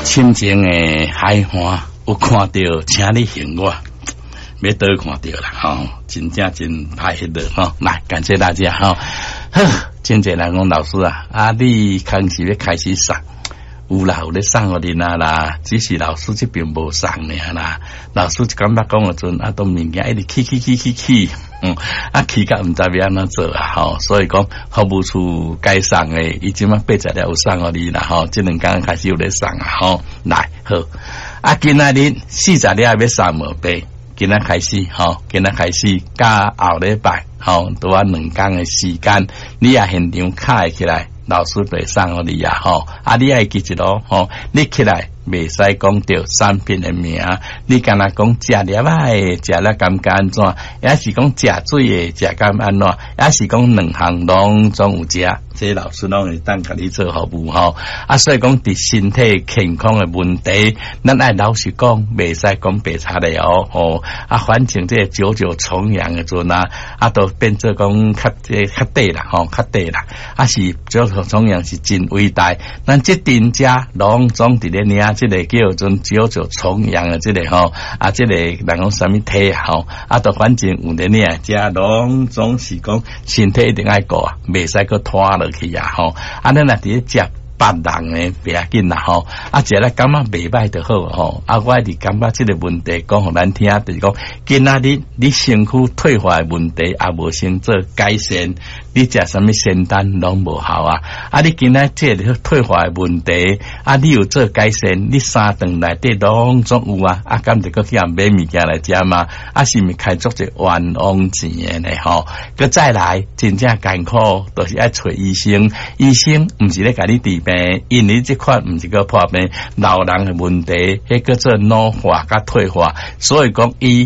深情的海岸有看到，请你行我，要倒看到啦吼，真正真歹迄落吼。来，感谢大家吼。真侪人讲老师啊，你开始要开始送，有啦，有咧送互恁啦，只是老师这边无送尔啦。老师感觉讲个阵都物件一直起，起甲毋知要安怎做啊吼，所以讲服务处该送诶，伊即马8只了有送互你啦吼，即2天开始有咧送啊吼。来好，今仔日4只了要送无白，今仔开始吼，今仔开始甲后礼拜吼，拄啊2天诶时间，你也现场卡会起来。老师袂送互你啊吼，你爱记一咯吼，你起来袂使讲着产品的名，你敢若讲食粒诶，食了感觉安怎？也是讲食水诶，食感安怎？也是讲2项拢总有食，这老师拢会当甲你做服务吼。所以讲伫身体健康诶问题，咱爱老实讲，袂使讲白差咧哦。反正这九九重阳诶阵都变做讲较短啦吼，较短啦，是九九重阳是真伟大。咱这阵家拢总伫咧领这个叫做九九重阳诶，这个吼这个人讲什么体吼都反正有咧领，家拢总是讲身体一定爱顾袂使个拖落去吼。咱若伫咧食别人诶不要紧啦吼，食了感觉袂歹就好吼。我伫感觉这个问题讲互咱听，就是讲今仔日你身躯退化诶问题也无先做改善，你食什么仙丹拢无效你今仔这个退化诶问题你有做改善，你3顿内底拢总有敢得个去买物件来食嘛？是毋开足者冤枉钱诶呢吼？佮再来真正艰苦，都是爱找医生，医生毋是咧甲你治病，因为这款毋是个破病，老人诶问题，迄叫做老化甲退化，所以讲伊